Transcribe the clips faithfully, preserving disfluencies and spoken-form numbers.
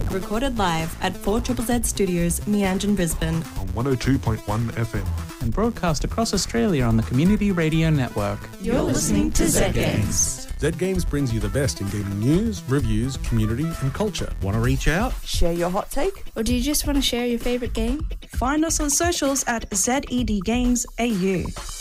Network recorded live at four Z Z Studios, Meanjin, Brisbane. On one oh two point one F M. And broadcast across Australia on the Community Radio Network. You're listening to Z Games. Z Games brings you the best in gaming news, reviews, community and culture. Want to reach out? Share your hot take? Or do you just want to share your favourite game? Find us on socials at Z E D Games A U.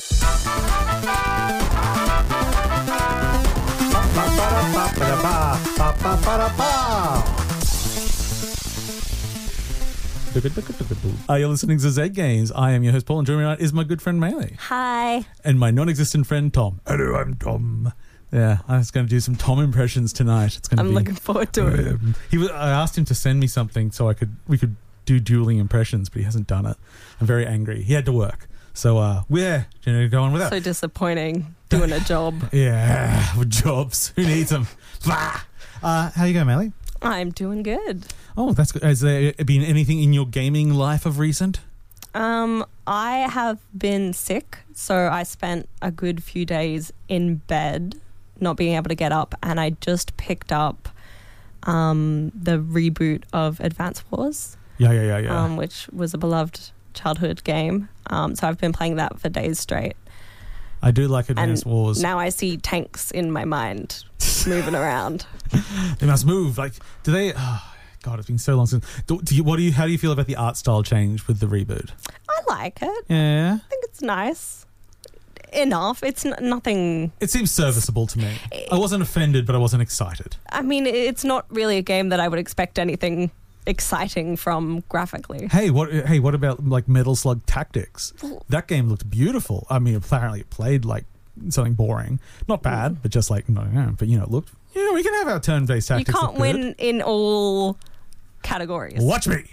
Uh, you're listening to Z Games. I am your host, Paul, and joining me tonight is my good friend, Maylee. Hi. And my non-existent friend, Tom. Hello, I'm Tom. Yeah, I was going to do some Tom impressions tonight. It's going to I'm be, looking forward to it. Um, he was, I asked him to send me something so I could we could do dueling impressions, but he hasn't done it. I'm very angry. He had to work. So, uh, we're going to go on with that. So disappointing doing a job. Yeah, jobs. Who needs them? uh, how you going, Maylee? I'm doing good. Oh, that's good. Has there been anything in your gaming life of recent? Um, I have been sick, so I spent a good few days in bed, not being able to get up, and I just picked up um, the reboot of Advance Wars. Yeah, yeah, yeah, yeah. Um, which was a beloved childhood game. Um, so I've been playing that for days straight. I do like Advance and Wars. Now I see tanks in my mind moving around. They must move. Like, do they? Oh, God, it's been so long since. Do, do you, what do you? How do you feel about the art style change with the reboot? I like it. Yeah, I think it's nice. Enough. It's n- nothing. It seems serviceable to me. I wasn't offended, but I wasn't excited. I mean, it's not really a game that I would expect anything exciting from graphically. Hey, what? Hey, what about like Metal Slug Tactics? That game looked beautiful. I mean, apparently it played like something boring, not bad, mm. but just like no, no. But you know, it looked. You know, we can have our turn-based tactics. You can't win in all categories. Watch me.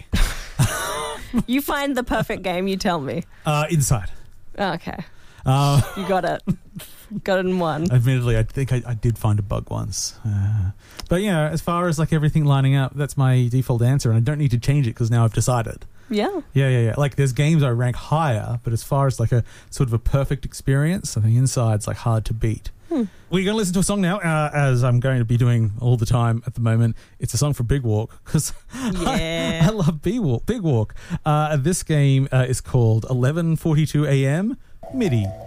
You find the perfect game. You tell me. Uh, Inside. Okay. Uh, you got it. Got it in one. Admittedly, I think I, I did find a bug once. Uh, but, you know, as far as, like, everything lining up, that's my default answer, and I don't need to change it because now I've decided. Yeah. Yeah, yeah, yeah. Like, there's games I rank higher, but as far as, like, a sort of a perfect experience, I think Inside's, like, hard to beat. Hmm. We're going to listen to a song now, uh, as I'm going to be doing all the time at the moment. It's a song from Big Walk, because yeah. I, I love Big Walk. Big Walk. Uh, this game uh, is called eleven forty-two a.m. MIDI.